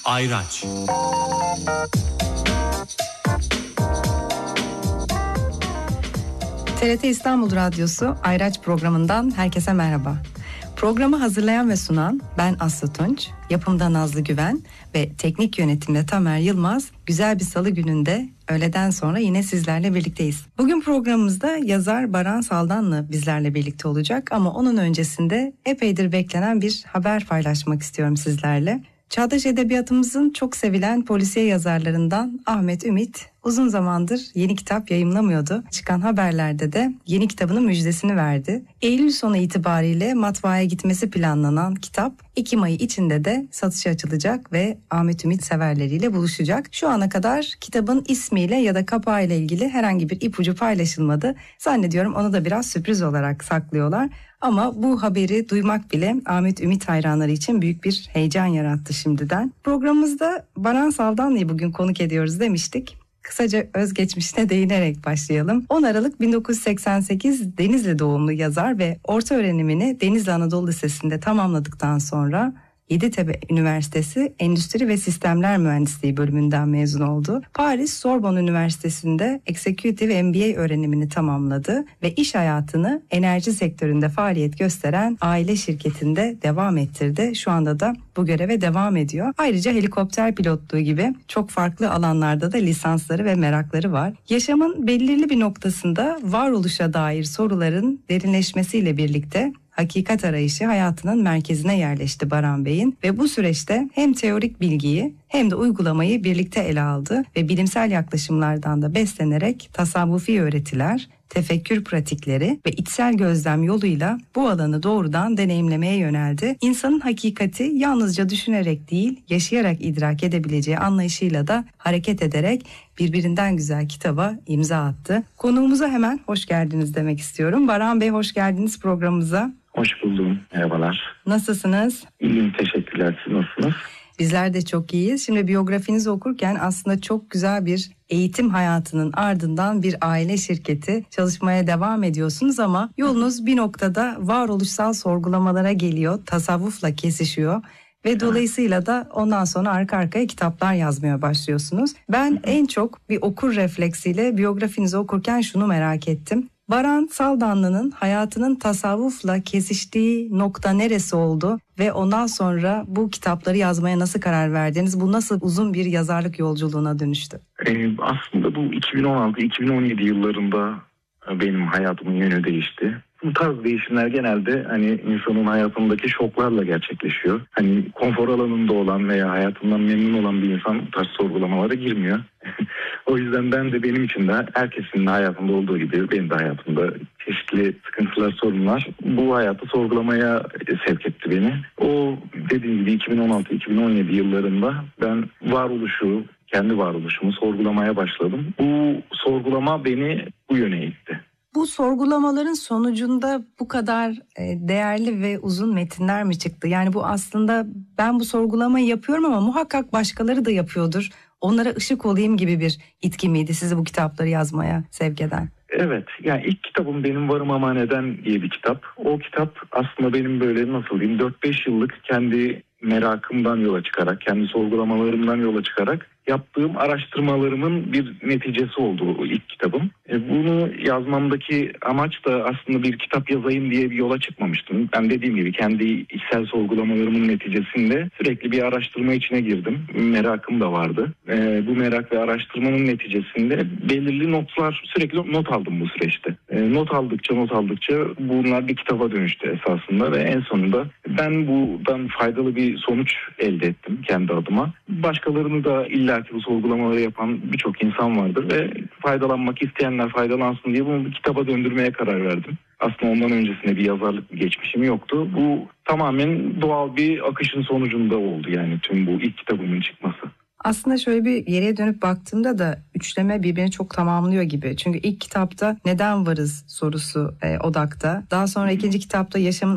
Ayraç. TRT İstanbul Radyosu Ayraç programından herkese merhaba. Programı hazırlayan ve sunan ben Aslı Tunç, yapımda Nazlı Güven ve teknik yönetimde Tamer Yılmaz. Güzel bir salı gününde öğleden sonra yine sizlerle birlikteyiz. Bugün programımızda yazar Baran Saldanlı bizlerle birlikte olacak ama onun öncesinde epeydir beklenen bir haber paylaşmak istiyorum sizlerle. Çağdaş edebiyatımızın çok sevilen polisiye yazarlarından Ahmet Ümit uzun zamandır yeni kitap yayımlamıyordu. Çıkan haberlerde de yeni kitabının müjdesini verdi. Eylül sonu itibariyle matbaaya gitmesi planlanan kitap Ekim ayı içinde de satışa açılacak ve Ahmet Ümit severleriyle buluşacak. Şu ana kadar kitabın ismiyle ya da kapağıyla ilgili herhangi bir ipucu paylaşılmadı. Zannediyorum onu da biraz sürpriz olarak saklıyorlar. Ama bu haberi duymak bile Ahmet Ümit hayranları için büyük bir heyecan yarattı şimdiden. Programımızda Baran Saldanlı'yı bugün konuk ediyoruz demiştik. Kısaca özgeçmişine değinerek başlayalım. 10 Aralık 1988 Denizli doğumlu yazar ve orta öğrenimini Denizli Anadolu Lisesi'nde tamamladıktan sonra Yeditepe Üniversitesi Endüstri ve Sistemler Mühendisliği bölümünden mezun oldu. Paris Sorbonne Üniversitesi'nde Executive MBA öğrenimini tamamladı ve iş hayatını enerji sektöründe faaliyet gösteren aile şirketinde devam ettirdi. Şu anda da bu göreve devam ediyor. Ayrıca helikopter pilotluğu gibi çok farklı alanlarda da lisansları ve merakları var. Yaşamın belirli bir noktasında varoluşa dair soruların derinleşmesiyle birlikte hakikat arayışı hayatının merkezine yerleşti Baran Bey'in ve bu süreçte hem teorik bilgiyi hem de uygulamayı birlikte ele aldı ve bilimsel yaklaşımlardan da beslenerek tasavvufi öğretiler, tefekkür pratikleri ve içsel gözlem yoluyla bu alanı doğrudan deneyimlemeye yöneldi. İnsanın hakikati yalnızca düşünerek değil, yaşayarak idrak edebileceği anlayışıyla da hareket ederek birbirinden güzel kitaba imza attı. Konuğumuza hemen hoş geldiniz demek istiyorum. Baran Bey, hoş geldiniz programımıza. Hoş buldum. Merhabalar. Nasılsınız? İyiyim, teşekkürler. Siz nasılsınız? Bizler de çok iyiyiz. Şimdi biyografinizi okurken aslında çok güzel bir eğitim hayatının ardından bir aile şirketi çalışmaya devam ediyorsunuz ama yolunuz bir noktada varoluşsal sorgulamalara geliyor, tasavvufla kesişiyor. Ve dolayısıyla da ondan sonra arka arkaya kitaplar yazmaya başlıyorsunuz. Ben en çok bir okur refleksiyle biyografinizi okurken şunu merak ettim. Baran Saldanlı'nın hayatının tasavvufla kesiştiği nokta neresi oldu ve ondan sonra bu kitapları yazmaya nasıl karar verdiniz? Bu nasıl uzun bir yazarlık yolculuğuna dönüştü? Aslında bu 2016-2017 yıllarında benim hayatımın yönü değişti. Bu tarz değişimler genelde insanın hayatındaki şoklarla gerçekleşiyor. Konfor alanında olan veya hayatından memnun olan bir insan bu tarz sorgulamalara girmiyor. O yüzden benim için de herkesin de hayatında olduğu gibi benim de hayatımda çeşitli sıkıntılar, sorunlar bu hayatı sorgulamaya sevk etti beni. O dediğim gibi 2016-2017 yıllarında ben kendi varoluşumu sorgulamaya başladım. Bu sorgulama beni bu yöne itti. Bu sorgulamaların sonucunda bu kadar değerli ve uzun metinler mi çıktı? Yani bu aslında ben bu sorgulamayı yapıyorum ama muhakkak başkaları da yapıyordur. Onlara ışık olayım gibi bir itki miydi sizi bu kitapları yazmaya sevk eden? Evet, yani ilk kitabım benim Varım Ama Neden diye bir kitap. O kitap aslında benim böyle 4-5 yıllık kendi merakımdan yola çıkarak, kendi sorgulamalarımdan yola çıkarak yaptığım araştırmalarımın bir neticesi oldu o ilk kitabım. Bunu yazmamdaki amaç da aslında bir kitap yazayım diye bir yola çıkmamıştım. Ben dediğim gibi kendi içsel sorgulamalarımın neticesinde sürekli bir araştırma içine girdim. Merakım da vardı. Bu merak ve araştırmanın neticesinde belirli notlar, sürekli not aldım bu süreçte. Not aldıkça bunlar bir kitaba dönüştü esasında ve en sonunda ben buradan faydalı bir sonuç elde ettim kendi adıma. Başkalarını da illaki bu sorgulamaları yapan birçok insan vardır ve faydalanmak isteyenler faydalansın diye bunu bir kitaba döndürmeye karar verdim. Aslında ondan öncesinde bir yazarlık geçmişim yoktu. Bu tamamen doğal bir akışın sonucunda oldu yani tüm bu ilk kitabımın çıkması. Aslında şöyle bir geriye dönüp baktığımda da üçleme birbirini çok tamamlıyor gibi. Çünkü ilk kitapta neden varız sorusu odakta. Daha sonra ikinci kitapta yaşamın